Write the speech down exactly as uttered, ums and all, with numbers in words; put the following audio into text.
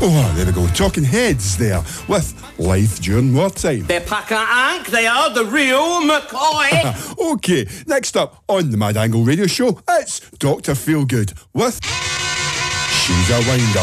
Oh, there we go. Talking Heads there with Life During Wartime. The pack of Ank, they are the real McCoy. Okay, next up on the Mad Angle Radio Show, it's Doctor Feelgood with She's a Winder.